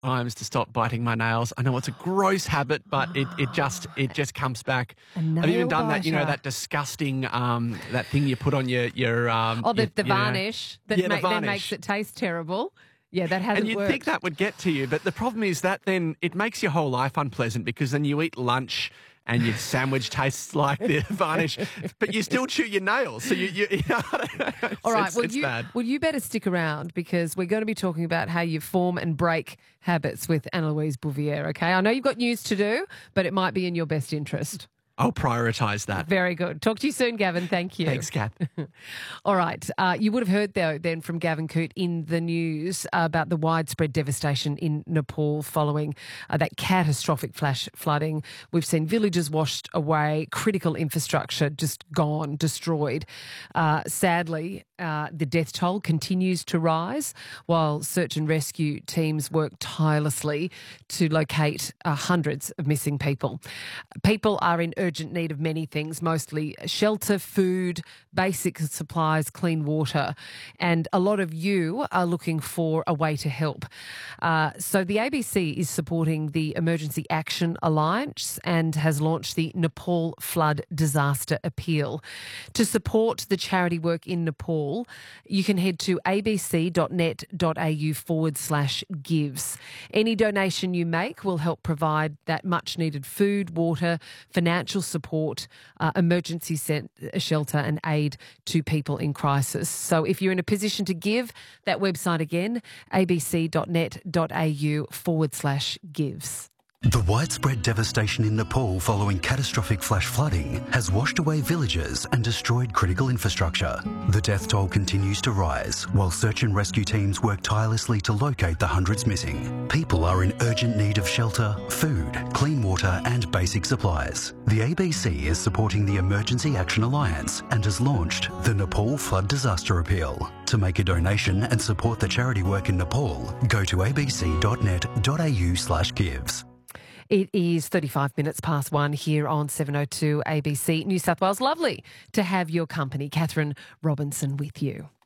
times to stop biting my nails. I know it's a gross habit, but it just comes back. I've even done that, that disgusting that thing you put on your the varnish that then makes it taste terrible. Yeah, that hasn't And you'd worked. think that would get to you, but the problem is that then it makes your whole life unpleasant because then you eat lunch and your sandwich tastes like the varnish, but you still chew your nails. So All right, it's bad. Well, you better stick around because we're going to be talking about how you form and break habits with Anne-Louise Bouvier, okay? I know you've got news to do, but it might be in your best interest. I'll prioritise that. Very good. Talk to you soon, Gavin. Thank you. Thanks, Kath. All right. You would have heard, though, then from Gavin Coote in the news about the widespread devastation in Nepal following that catastrophic flash flooding. We've seen villages washed away, critical infrastructure just gone, destroyed. Sadly, the death toll continues to rise while search and rescue teams work tirelessly to locate hundreds of missing people. People are in urgent need of many things, mostly shelter, food, basic supplies, clean water, and a lot of you are looking for a way to help. So the ABC is supporting the Emergency Action Alliance and has launched the Nepal Flood Disaster Appeal. To support the charity work in Nepal, you can head to abc.net.au/gives. Any donation you make will help provide that much needed food, water, financial support, emergency shelter and aid to people in crisis. So if you're in a position to give, that website again, abc.net.au/gives. The widespread devastation in Nepal following catastrophic flash flooding has washed away villages and destroyed critical infrastructure. The death toll continues to rise while search and rescue teams work tirelessly to locate the hundreds missing. People are in urgent need of shelter, food, clean water and basic supplies. The ABC is supporting the Emergency Action Alliance and has launched the Nepal Flood Disaster Appeal. To make a donation and support the charity work in Nepal, go to abc.net.au/gives. It is 35 minutes past 1 here on 702 ABC New South Wales. Lovely to have your company. Catherine Robinson with you.